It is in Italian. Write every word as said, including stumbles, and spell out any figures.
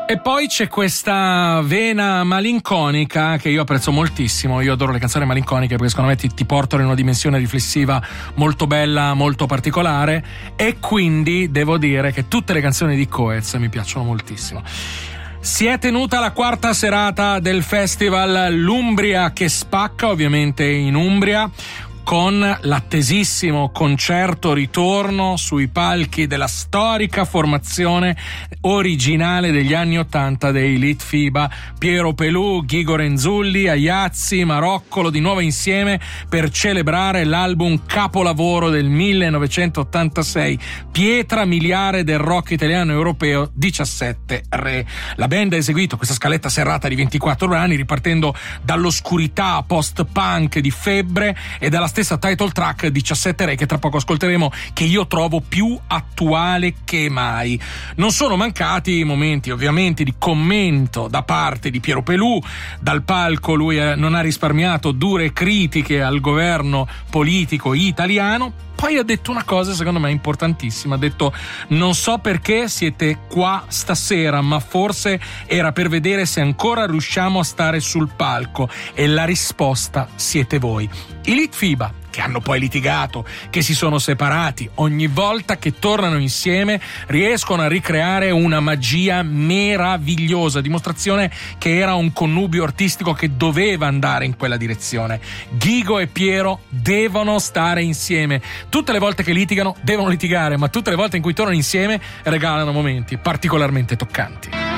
E poi c'è questa vena malinconica che io apprezzo moltissimo. Io adoro le canzoni malinconiche perché secondo me ti, ti portano in una dimensione riflessiva molto bella, molto particolare, e quindi devo dire che tutte le canzoni di Coez mi piacciono moltissimo. Si è tenuta la quarta serata del festival L'Umbria che spacca, ovviamente in Umbria, con l'attesissimo concerto ritorno sui palchi della storica formazione originale degli anni ottanta dei Litfiba, Piero Pelù, Ghigo Renzulli, Aiazzi, Maroccolo di nuovo insieme per celebrare l'album capolavoro del millenovecentottantasei, pietra miliare del rock italiano europeo, diciassette Re. La band ha eseguito questa scaletta serrata di ventiquattro brani ripartendo dall'oscurità post-punk di Febbre e dalla stessa title track diciassette Re, che tra poco ascolteremo, che io trovo più attuale che mai. Non sono mancati momenti ovviamente di commento da parte di Piero Pelù. Dal palco lui non ha risparmiato dure critiche al governo politico italiano. Poi ha detto una cosa secondo me importantissima, ha detto: non so perché siete qua stasera, ma forse era per vedere se ancora riusciamo a stare sul palco, e la risposta siete voi. I Litfiba, che hanno poi litigato, che si sono separati, ogni volta che tornano insieme riescono a ricreare una magia meravigliosa, dimostrazione che era un connubio artistico che doveva andare in quella direzione. Ghigo e Piero devono stare insieme. Tutte le volte che litigano devono litigare, ma tutte le volte in cui tornano insieme regalano momenti particolarmente toccanti.